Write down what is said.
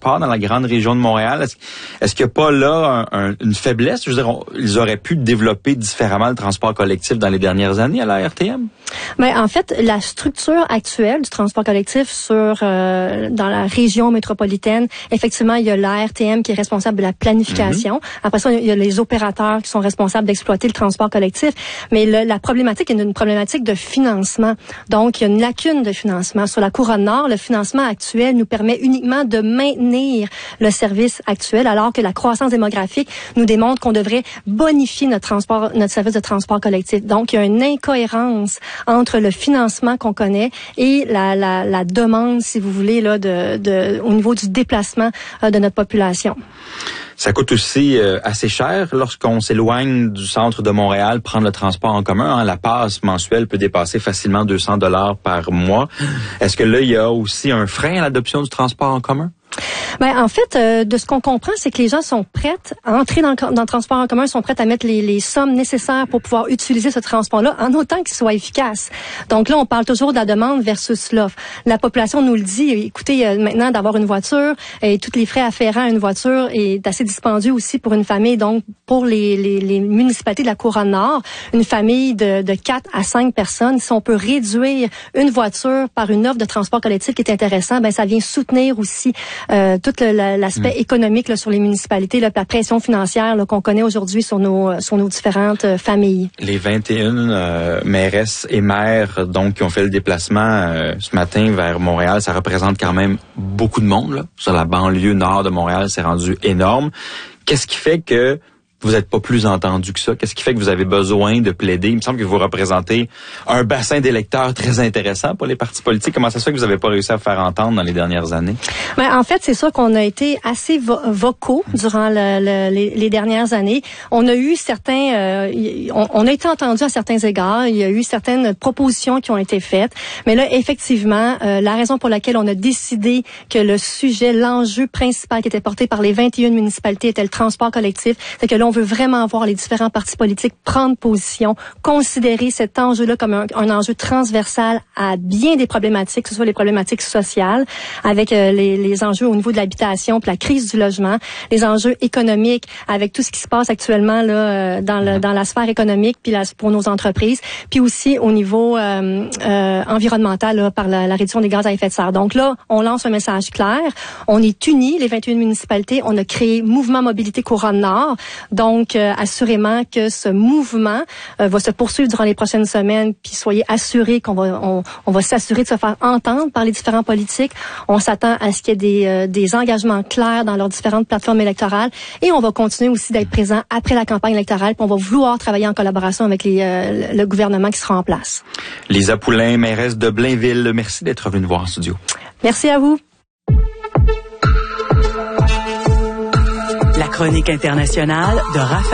transport dans la grande région de Montréal. Est-ce qu'il n'y a pas là une faiblesse? Je veux dire, ils auraient pu développer différemment le transport collectif dans les dernières années à la RTM? Ben, en fait, la structure actuelle du transport collectif dans la région métropolitaine, effectivement, il y a la RTM qui est responsable de la planification. Après ça, il y a les opérateurs qui sont responsables d'exploiter le transport collectif. Mais la problématique est une problématique de financement. Donc, il y a une lacune de financement. Sur la Couronne Nord, le financement actuel nous permet uniquement de maintenir le service actuel, alors que la croissance démographique nous démontre qu'on devrait bonifier notre service de transport collectif. Donc, il y a une incohérence entre le financement qu'on connaît et la demande, si vous voulez, là, au niveau du déplacement de notre population. Ça coûte aussi assez cher lorsqu'on s'éloigne du centre de Montréal, prendre le transport en commun. La passe mensuelle peut dépasser facilement 200 $ par mois. Est-ce que là, il y a aussi un frein à l'adoption du transport en commun? Ben, en fait, de ce qu'on comprend, c'est que les gens sont prêts à entrer dans le transport en commun, sont prêts à mettre les sommes nécessaires pour pouvoir utiliser ce transport-là, en autant qu'il soit efficace. Donc là, on parle toujours de la demande versus l'offre. La population nous le dit, écoutez, maintenant, d'avoir une voiture et tous les frais afférents à une voiture est assez dispendieux aussi pour une famille. Donc, pour les municipalités de la Couronne Nord, une famille de 4 à 5 personnes, si on peut réduire une voiture par une offre de transport collectif qui est intéressant, ben ça vient soutenir aussi tout l'aspect économique là, sur les municipalités, là, la pression financière là, qu'on connaît aujourd'hui sur nos différentes familles. Les 21 mairesses et maires donc qui ont fait le déplacement ce matin vers Montréal, ça représente quand même beaucoup de monde. Là. Sur la banlieue nord de Montréal, c'est rendu énorme. Qu'est-ce qui fait que vous n'êtes pas plus entendu que ça? Qu'est-ce qui fait que vous avez besoin de plaider? Il me semble que vous représentez un bassin d'électeurs très intéressant pour les partis politiques. Comment ça se fait que vous n'avez pas réussi à faire entendre dans les dernières années? Ben, en fait, c'est sûr qu'on a été assez vocaux durant les dernières années. On a eu on a été entendu à certains égards. Il y a eu certaines propositions qui ont été faites. Mais là, effectivement, la raison pour laquelle on a décidé que l'enjeu principal qui était porté par les 21 municipalités était le transport collectif, c'est que là, on veut vraiment voir les différents partis politiques prendre position, considérer cet enjeu-là comme un enjeu transversal à bien des problématiques, que ce soit les problématiques sociales, avec les enjeux au niveau de l'habitation, puis la crise du logement, les enjeux économiques, avec tout ce qui se passe actuellement là dans la sphère économique, puis pour nos entreprises, puis aussi au niveau environnemental là, par la réduction des gaz à effet de serre. Donc là, on lance un message clair. On est unis, les 21 municipalités. On a créé Mouvement Mobilité Couronne Nord. Donc, assurément que ce mouvement va se poursuivre durant les prochaines semaines, puis soyez assurés qu'on va s'assurer de se faire entendre par les différents politiques. On s'attend à ce qu'il y ait des engagements clairs dans leurs différentes plateformes électorales et on va continuer aussi d'être présent après la campagne électorale, puis on va vouloir travailler en collaboration avec le gouvernement qui sera en place. Lisa Poulin, mairesse de Blainville, merci d'être venue nous voir en studio. Merci à vous. La chronique internationale de Raphaël